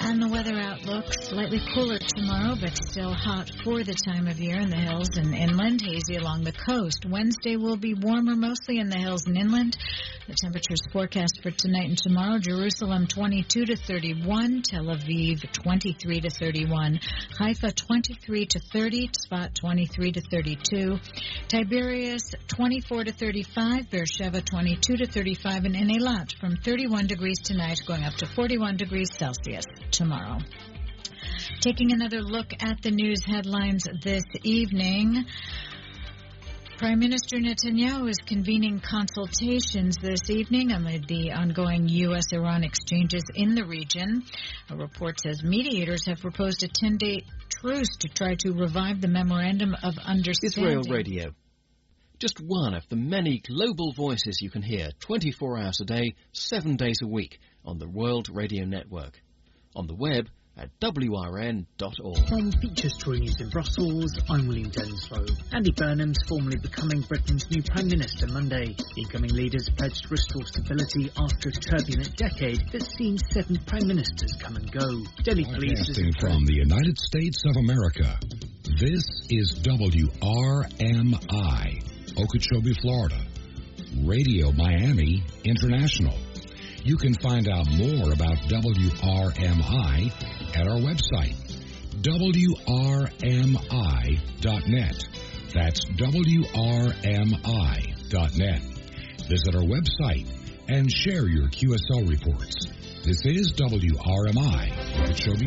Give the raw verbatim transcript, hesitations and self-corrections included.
And the weather outlook, slightly cooler tomorrow, but still hot for the time of year in the hills and inland, hazy along the coast. Wednesday will be warmer, mostly in the hills and inland. The temperatures forecast for tonight and tomorrow: Jerusalem twenty-two to thirty-one, Tel Aviv twenty-three to thirty-one, Haifa twenty-three to thirty, Tzfat twenty-three to thirty-two, Tiberias twenty-four to thirty-five, Beersheba twenty-two to thirty-five, and in Eilat from thirty-one degrees tonight going up to forty-one degrees Celsius tomorrow. Taking another look at the news headlines this evening. Prime Minister Netanyahu is convening consultations this evening amid the ongoing U S Iran exchanges in the region. A report says mediators have proposed a ten-day truce to try to revive the Memorandum of Understanding. Israel Radio. Just one of the many global voices you can hear twenty-four hours a day, seven days a week on the World Radio Network. On the web at W R N dot org. From Feature Story News in Brussels, I'm William Denslow. Andy Burnham's formally becoming Britain's new Prime Minister Monday. Incoming leaders pledged to restore stability after a turbulent decade that's seen seven Prime Ministers come and go. Delhi Police is... from the United States of America, this is W R M I, Okeechobee, Florida. Radio Miami International. You can find out more about W R M I at our website, W R M I dot net. That's W R M I dot net. Visit our website and share your Q S L reports. This is W R M I, Okeechobee.